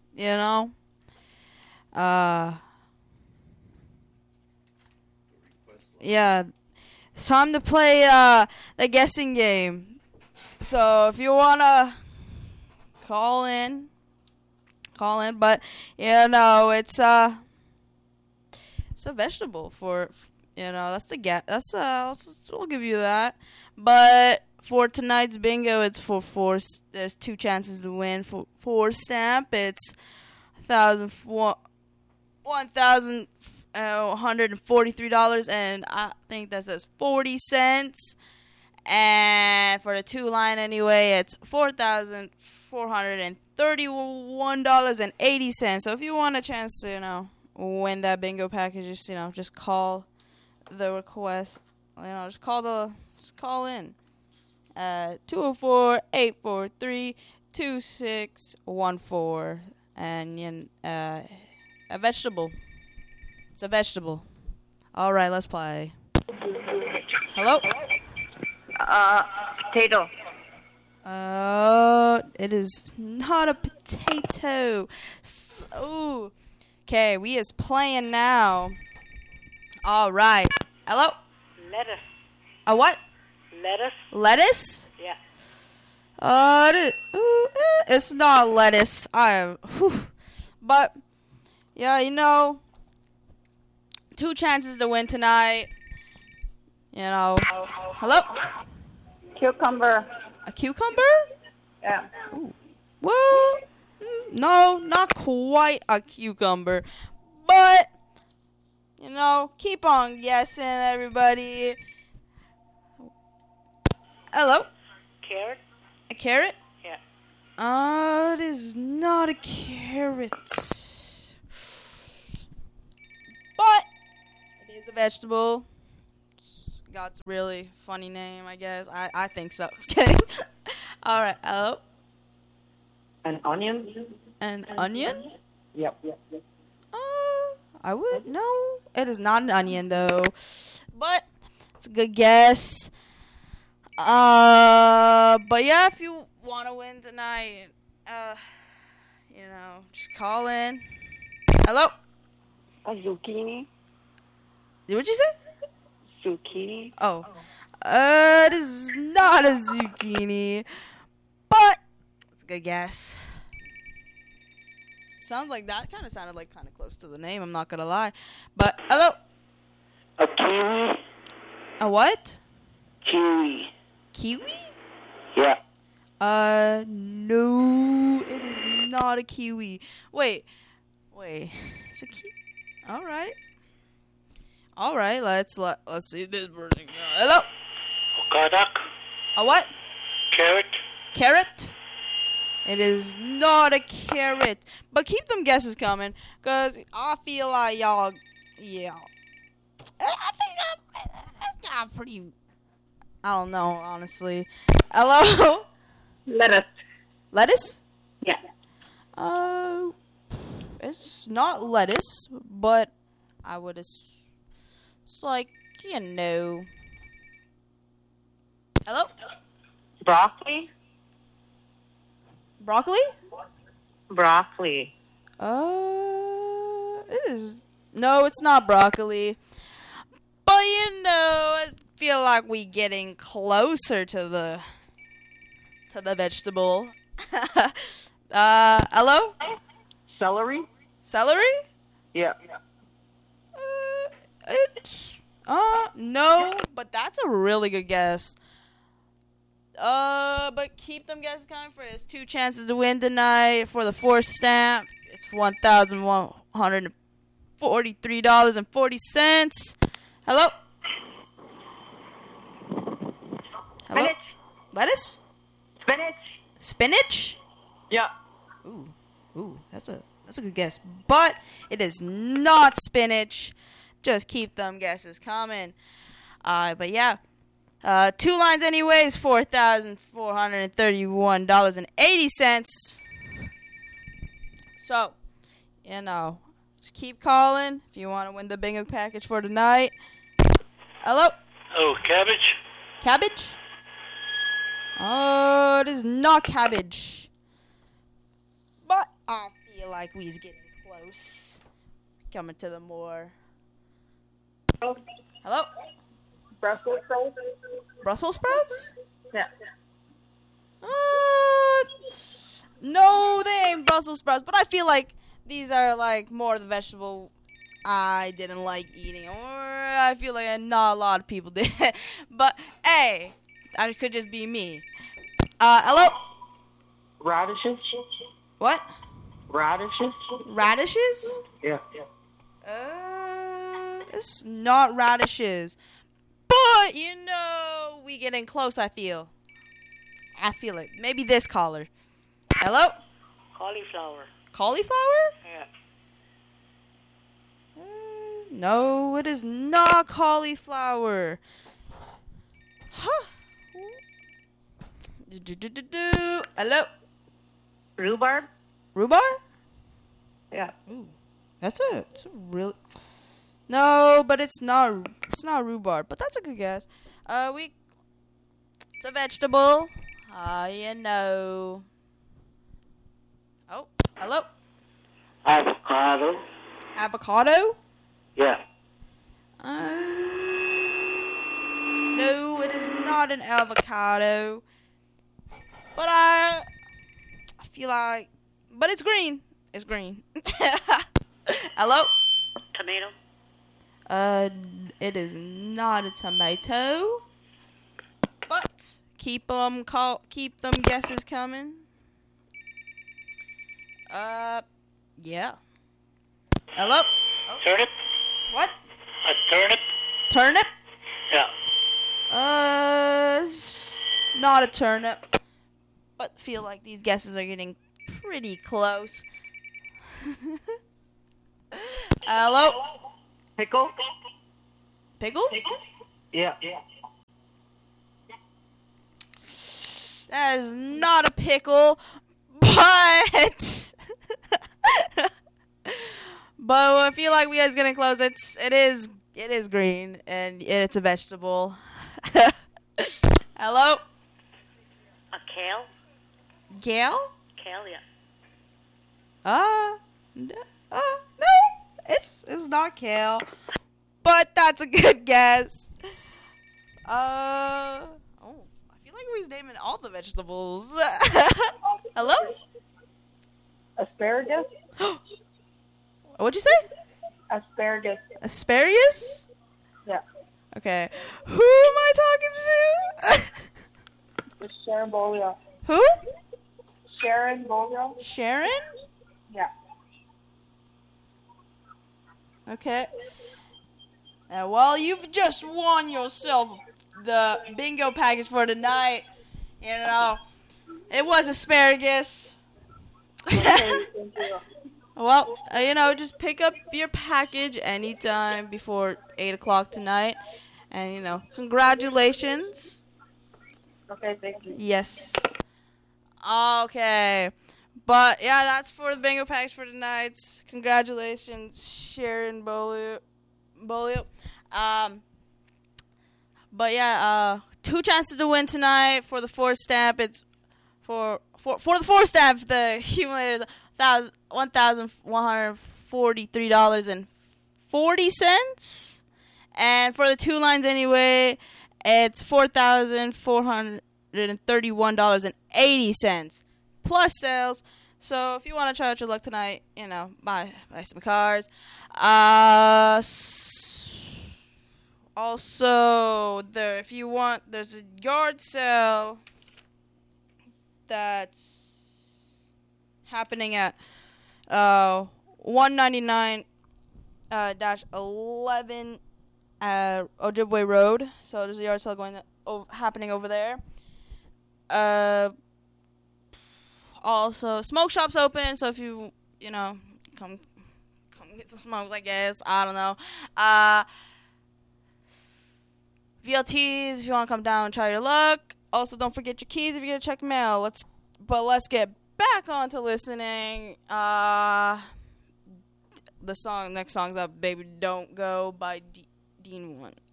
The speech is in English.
You know? Yeah. It's time to play the guessing game. So if you wanna call in, but it's a vegetable for that's the get. We'll give you that. But for tonight's bingo, it's for four. There's two chances to win for four stamp. It's $1,143, and I think that says 40 cents. And for the two line anyway, it's $4,431.80. So if you want a chance to win that bingo package, just call the request. Just call in. 204-843-2614. And a vegetable. It's a vegetable. All right, let's play. Hello? Potato. It is not a potato. So, okay, we is playing now. All right. Hello? Lettuce. A what? Lettuce? Lettuce? Yeah. It's not lettuce. But, yeah, two chances to win tonight. Hello? Cucumber. A cucumber? Yeah. Ooh. Well, no, not quite a cucumber. But, keep on guessing, everybody. Hello? Carrot? A carrot? Yeah. It is not a carrot. But, it is a vegetable. God's really funny name, I guess. I think so. Okay. All right. Hello? An onion? An onion? Yep. I would. No. It is not an onion, though. But, it's a good guess. But yeah, if you want to win tonight, just call in. Hello? A zucchini? What'd you say? Zucchini? Oh. It is not a zucchini. But it's a good guess. Sounds like that kind of sounded like kind of close to the name, I'm not going to lie. But, hello? A kiwi? A what? Kiwi. Kiwi? Yeah. No, it is not a kiwi. Wait. It's a kiwi. All right, let's see this person. Hello? Kadak? A what? Carrot? Carrot? It is not a carrot. But keep them guesses coming, because I feel like y'all, yeah. I think that's not pretty, I don't know, honestly. Hello? Lettuce. Lettuce? Yeah. It's not lettuce, but I would it's like, Hello? Broccoli? Broccoli? Broccoli. It is. No, it's not broccoli. But I feel like we getting closer to the vegetable. Hello? Celery? Celery? Yeah. No, but that's a really good guess. But keep them guesses coming for his two chances to win tonight for the fourth stamp. It's $1,143.40. Hello? Hello? Spinach. Lettuce? Spinach? Yeah. Ooh, that's a good guess. But it is not spinach. Just keep them guesses coming. But yeah. Two lines anyways, $4,431.80. So, just keep calling if you want to win the bingo package for tonight. Hello? Oh, cabbage? Cabbage? Oh, it is not cabbage. But I feel like we's getting close. Coming to the more. Oh, Hello? Brussels sprouts? Brussels sprouts? Yeah. No, they ain't Brussels sprouts, but I feel like these are like more the vegetable I didn't like eating, or I feel like not a lot of people did. But hey, that could just be me. Hello? Radishes? What? Radishes? Radishes? Yeah. It's not radishes. But, we getting close, I feel. I feel it. Maybe this caller. Hello? Cauliflower. Cauliflower? Yeah. No, it is not cauliflower. Huh. Hello? Rhubarb? Rhubarb? Yeah. Ooh, it's a really... No, but it's not rhubarb, but that's a good guess. It's a vegetable. Oh, hello? Avocado? Avocado? Yeah. No, it is not an avocado. But I feel like... But it's green. It's green. Hello? Tomato? It is not a tomato. But keep them guesses coming. Yeah. Hello? Oh. Turnip? What? A turnip? Turnip? Yeah. Not a turnip. But feel like these guesses are getting pretty close. Hello? Pickle? Pickles? Yeah. That is not a pickle, but but I feel like we guys getting close. It is green and it's a vegetable. Hello? A kale? Kale? Kale, yeah. No, it's not kale, but that's a good guess. I feel like we're naming all the vegetables. Hello? Asparagus? What'd you say? Asparagus. Asparagus? Yeah. Okay. Who am I talking to? With Sharon Bolio. Who? Sharon Bolio? Sharon? Yeah. Okay. Well, you've just won yourself the bingo package for tonight. It was asparagus. Okay, thank you. Well, just pick up your package anytime before 8 o'clock tonight. And, congratulations. Okay, thank you. Yes. Okay. But, yeah, that's for the bingo packs for tonight. Congratulations, Sharon Bolio. But, yeah, 2 chances to win tonight for the 4 stamp. It's for the 4 stamp, the accumulator is $1,143.40. And for the 2 lines anyway, it's $4,431.80 plus sales. So if you want to try out your luck tonight, buy some cards. Also, if you want, there's a yard sale that's happening at 199 -11 Ojibwe Road. So there's a yard sale happening over there. Also, smoke shop's open, so if you come get some smoke, I guess. I don't know. VLTs, if you want to come down and try your luck. Also, don't forget your keys if you're going to check mail. Let's get back on to listening. The next song's up, Baby Don't Go by Dean One.